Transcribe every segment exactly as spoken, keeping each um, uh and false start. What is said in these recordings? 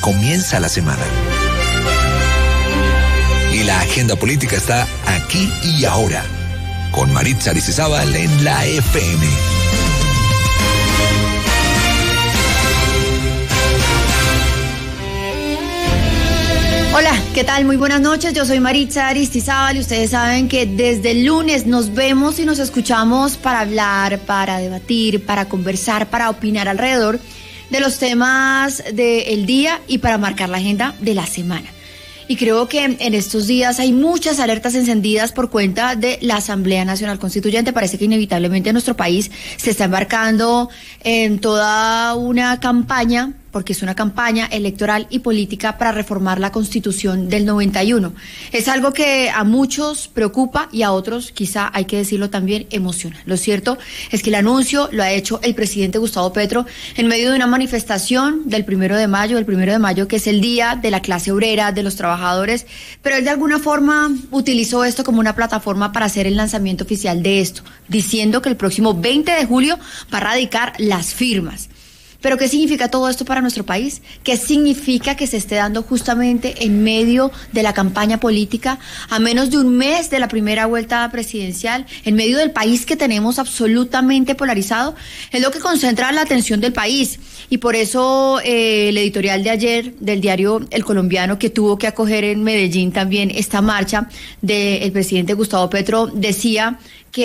comienza la semana. Y la agenda política está aquí y ahora, con Maritza Aristizábal en la F M. Hola, ¿qué tal? Muy buenas noches, yo soy Maritza Aristizábal y ustedes saben que desde el lunes nos vemos y nos escuchamos para hablar, para debatir, para conversar, para opinar alrededor de los temas del día y para marcar la agenda de la semana. Y creo que en estos días hay muchas alertas encendidas por cuenta de la Asamblea Nacional Constituyente. Parece que inevitablemente nuestro país se está embarcando en toda una campaña, porque es una campaña electoral y política para reformar la Constitución del noventa y uno. Es algo que a muchos preocupa y a otros, quizá hay que decirlo también, emociona. Lo cierto es que el anuncio lo ha hecho el presidente Gustavo Petro en medio de una manifestación del primero de mayo, el primero de mayo que es el día de la clase obrera, de los trabajadores, pero él de alguna forma utilizó esto como una plataforma para hacer el lanzamiento oficial de esto, diciendo que el próximo veinte de julio va a radicar las firmas. ¿Pero qué significa todo esto para nuestro país? ¿Qué significa que se esté dando justamente en medio de la campaña política, a menos de un mes de la primera vuelta presidencial, en medio del país que tenemos absolutamente polarizado? Es lo que concentra la atención del país. Y por eso eh, el editorial de ayer del diario El Colombiano, que tuvo que acoger en Medellín también esta marcha del presidente Gustavo Petro, decía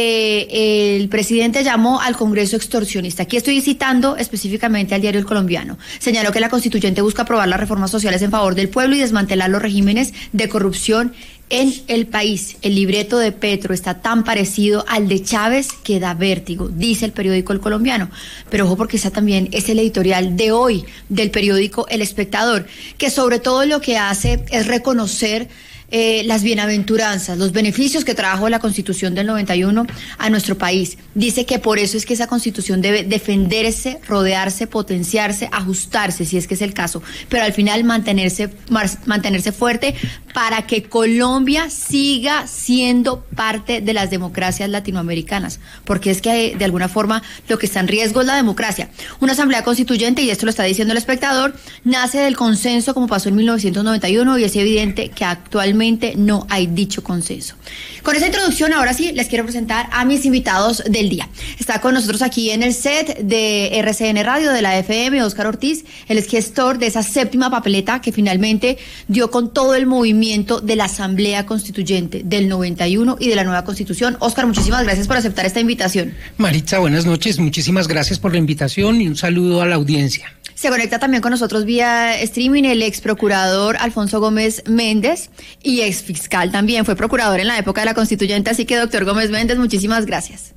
que el presidente llamó al Congreso extorsionista. Aquí estoy citando específicamente al diario El Colombiano. Señaló que la constituyente busca aprobar las reformas sociales en favor del pueblo y desmantelar los regímenes de corrupción en el país. El libreto de Petro está tan parecido al de Chávez que da vértigo, dice el periódico El Colombiano. Pero ojo, porque esa también es el editorial de hoy del periódico El Espectador, que sobre todo lo que hace es reconocer Eh, las bienaventuranzas, los beneficios que trajo la Constitución del noventa y uno a nuestro país. Dice que por eso es que esa Constitución debe defenderse, rodearse, potenciarse, ajustarse, si es que es el caso, pero al final mantenerse, mantenerse fuerte para que Colombia siga siendo parte de las democracias latinoamericanas, porque es que de alguna forma lo que está en riesgo es la democracia. Una asamblea constituyente, y esto lo está diciendo El Espectador, nace del consenso como pasó en mil novecientos noventa y uno y es evidente que actualmente no hay dicho consenso. Con esa introducción, ahora sí, les quiero presentar a mis invitados del día. Está con nosotros aquí en el set de R C N Radio, de la F M, Óscar Ortiz. Él es gestor de esa séptima papeleta que finalmente dio con todo el movimiento de la Asamblea Constituyente del noventa y uno y de la nueva Constitución. Óscar, muchísimas gracias por aceptar esta invitación. Maritza, buenas noches. Muchísimas gracias por la invitación y un saludo a la audiencia. Se conecta también con nosotros vía streaming el ex procurador Alfonso Gómez Méndez y ex fiscal también, fue procurador en la época de la Constituyente, así que doctor Gómez Méndez, muchísimas gracias.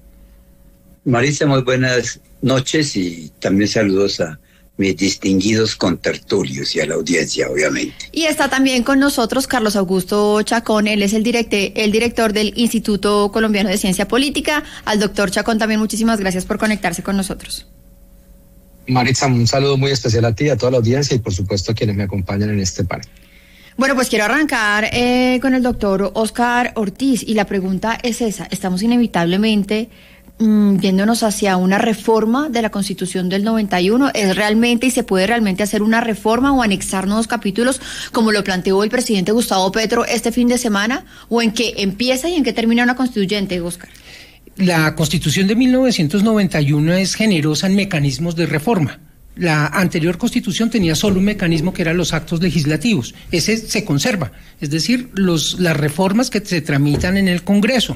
Maritza, muy buenas noches y también saludos a mis distinguidos contertulios y a la audiencia, obviamente. Y está también con nosotros Carlos Augusto Chacón, él es el, directe, el director del Instituto Colombiano de Ciencia Política. Al doctor Chacón también muchísimas gracias por conectarse con nosotros. Maritza, un saludo muy especial a ti, a toda la audiencia y por supuesto a quienes me acompañan en este panel. Bueno, pues quiero arrancar eh, con el doctor Óscar Ortiz y la pregunta es esa. Estamos inevitablemente mmm, viéndonos hacia una reforma de la Constitución del noventa y uno. ¿Es realmente y se puede realmente hacer una reforma o anexar nuevos capítulos como lo planteó el presidente Gustavo Petro este fin de semana? ¿O en qué empieza y en qué termina una constituyente, Óscar? La Constitución de mil novecientos noventa y uno es generosa en mecanismos de reforma. La anterior Constitución tenía solo un mecanismo que eran los actos legislativos. Ese se conserva, es decir, los, las reformas que se tramitan en el Congreso.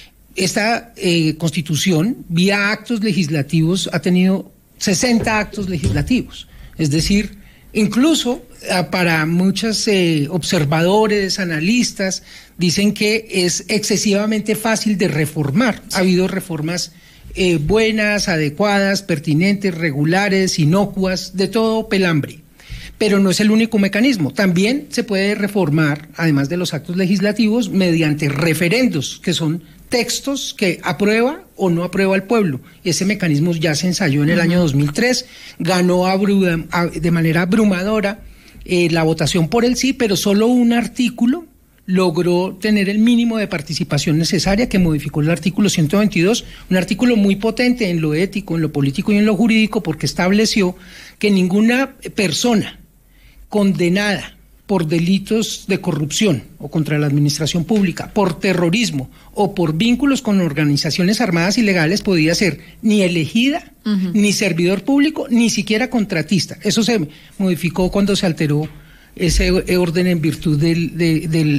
Esta eh, Constitución, vía actos legislativos, ha tenido sesenta actos legislativos. Es decir, incluso para muchos eh, observadores, analistas, dicen que es excesivamente fácil de reformar. Ha habido reformas eh, buenas, adecuadas, pertinentes, regulares, inocuas, de todo pelambre. Pero no es el único mecanismo. También se puede reformar, además de los actos legislativos, mediante referendos, que son textos que aprueba o no aprueba el pueblo. Ese mecanismo ya se ensayó en el año dos mil tres, ganó abru- a, de manera abrumadora eh, la votación por el sí, pero solo un artículo logró tener el mínimo de participación necesaria, que modificó el artículo ciento veintidós, un artículo muy potente en lo ético, en lo político y en lo jurídico, porque estableció que ninguna persona condenada por delitos de corrupción o contra la administración pública, por terrorismo o por vínculos con organizaciones armadas ilegales podía ser ni elegida, uh-huh. ni servidor público, ni siquiera contratista. Eso se modificó cuando se alteró ese orden en virtud del, de, del